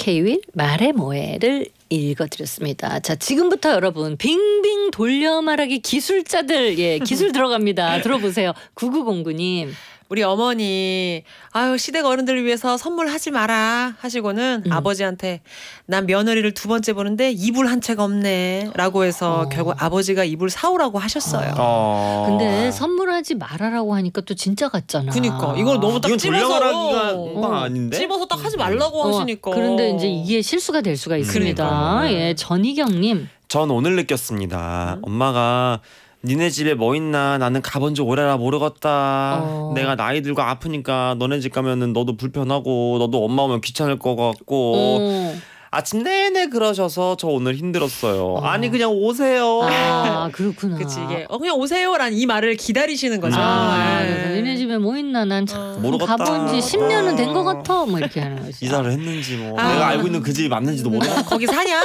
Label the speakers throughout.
Speaker 1: K-윌 말해 뭐해를 읽어드렸습니다. 자, 지금부터 여러분 빙빙 돌려 말하기 기술자들 기술 들어갑니다. 들어보세요. 9909님.
Speaker 2: 우리 어머니 아유 시댁 어른들을 위해서 선물하지 마라 하시고는 아버지한테 난 며느리를 두 번째 보는데 이불 한 채가 없네 라고 해서 결국 아버지가 이불 사오라고 하셨어요.
Speaker 1: 근데 선물하지 말아라고 하니까 또 진짜 같잖아.
Speaker 2: 그니까 이걸 너무 딱 찝어서
Speaker 3: 아닌데?
Speaker 2: 찝어서 딱 하지 말라고 하시니까.
Speaker 1: 그런데 이제 이게 실수가 될 수가 있습니다. 예, 전희경님.
Speaker 3: 전 오늘 느꼈습니다. 엄마가 니네 집에 뭐 있나 나는 가본 지 오래라 모르겠다. 내가 나이 들고 아프니까 너네 집 가면은 너도 불편하고 너도 엄마 오면 귀찮을 것 같고 아침 내내 그러셔서 저 오늘 힘들었어요. 아니 그냥 오세요.
Speaker 1: 아 그렇구나.
Speaker 2: 그치 이게 그냥 오세요라는 이 말을 기다리시는 거죠.
Speaker 1: 니네 집에 뭐 있나 난 참 가본 지 10년은 된 것 같아. 뭐 이렇게 하는 거지.
Speaker 3: 이사를 했는지 뭐 내가 알고 있는 그 집이 맞는지도 모르겠어.
Speaker 2: 거기 사냐?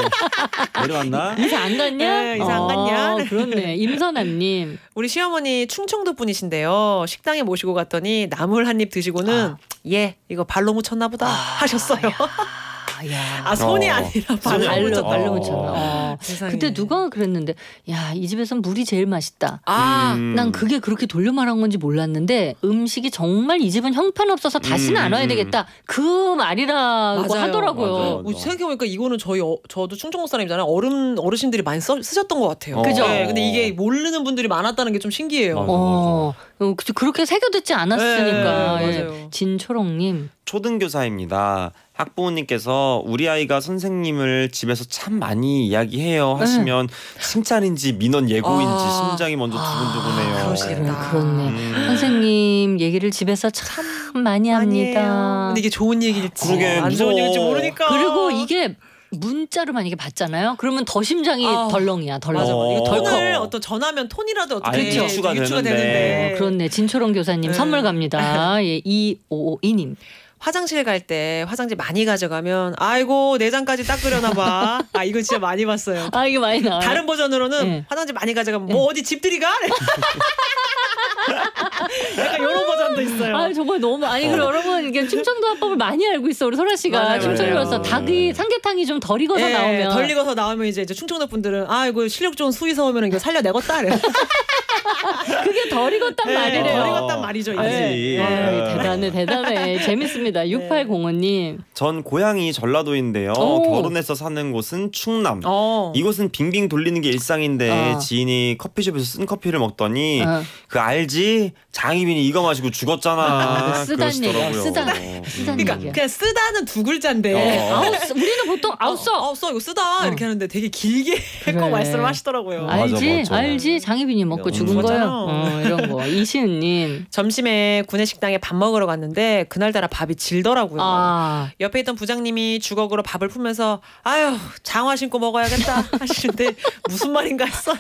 Speaker 3: 내려왔나?
Speaker 1: 이사 안 갔냐?
Speaker 2: 네, 이사 안 갔냐?
Speaker 1: 그렇네. 임선아님.
Speaker 2: 우리 시어머니 충청도 분이신데요. 식당에 모시고 갔더니 나물 한 입 드시고는 이거 발로 묻혔나 보다 하셨어요. 손이 아니라
Speaker 1: 발로 묻혔나. 그때 누가 그랬는데 이 집에선 물이 제일 맛있다. 난 그게 그렇게 돌려 말한 건지 몰랐는데 음식이 정말 이 집은 형편없어서 다시는 안 와야 되겠다. 그 말이라고
Speaker 2: 맞아요.
Speaker 1: 하더라고요.
Speaker 2: 맞아. 생각해보니까 이거는 저도 충청도 사람이잖아요. 어르신들이 많이 쓰셨던 것 같아요.
Speaker 1: 그죠?
Speaker 2: 네, 근데 이게 모르는 분들이 많았다는 게 좀 신기해요.
Speaker 1: 그렇게 새겨듣지 않았으니까.
Speaker 2: 네, 맞아요.
Speaker 1: 진초롱님.
Speaker 3: 초등교사입니다. 학부모님께서 우리 아이가 선생님을 집에서 참 많이 이야기해요 하시면 칭찬인지 민원 예고인지 심장이 먼저 두근두근해요.
Speaker 1: 그렇네. 선생님 얘기를 집에서 참 많이 합니다.
Speaker 2: 근데 이게 좋은 얘기일지
Speaker 3: 안
Speaker 2: 좋은 얘기일지 모르니까.
Speaker 1: 그리고 이게 문자로 만약에 받잖아요. 그러면 더 심장이 덜렁이야. 덜렁.
Speaker 2: 맞아. 이거 톤을 어떤 전하면 톤이라도 어떻게
Speaker 3: 유추가 되는데.
Speaker 1: 그렇네. 진초롱 교사님 선물 갑니다. 2552님.
Speaker 2: 화장실 갈 때 화장지 많이 가져가면 아이고 내장까지 닦으려나 봐. 이거 진짜 많이 봤어요.
Speaker 1: 이게 많이 나와요.
Speaker 2: 다른 버전으로는 화장지 많이 가져가면 뭐 어디 집들이 가? 약간 이런 버전도 있어요.
Speaker 1: 정말 너무 그리고 여러분 이게 충청도 화법을 많이 알고 있어 우리 소라 씨가. 충청도라서 삼계탕이 좀 덜 익어서 나오면
Speaker 2: 덜 익어서 나오면 이제 충청도 분들은 이거 실력 좋은 수의사 오면 이거 살려내겠다.
Speaker 1: 그게 덜 익었단 말이래요.
Speaker 2: 덜 익었단 말이죠.
Speaker 1: 대단해. 재밌습니다. 6805님.
Speaker 3: 전 고향이 전라도인데요. 결혼해서 사는 곳은 충남. 이곳은 빙빙 돌리는 게 일상인데 지인이 커피숍에서 쓴 커피를 먹더니 그 알지? 장희빈이 이거 마시고 죽었잖아.
Speaker 1: 쓰단 얘기야.
Speaker 2: 그러니까 그냥 쓰다는 두 글자인데
Speaker 1: 우리는 보통
Speaker 2: 써 이거 쓰다 이렇게 하는데 되게 길게 꼭 말씀을 하시더라고요.
Speaker 1: 알지. 장희빈이 먹고 죽은 거예요. 이런 거. 이시은님.
Speaker 2: 점심에 구내식당에 밥 먹으러 갔는데 그날따라 밥이 질더라고요. 옆에 있던 부장님이 주걱으로 밥을 풀면서 아유 장화 신고 먹어야겠다 하시는데 무슨 말인가 했어요.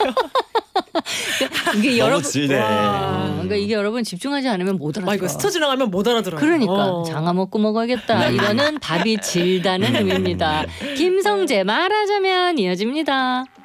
Speaker 1: 이게 여러분
Speaker 3: 그러니까
Speaker 1: 이게 여러분 집중하지 않으면 못 알아들어.
Speaker 2: 이거 스쳐 지나가면 못 알아들어요.
Speaker 1: 그러니까 장아 먹고 먹어야겠다. 이거는 밥이 질다는 의미입니다. 김성재 말하자면 이어집니다.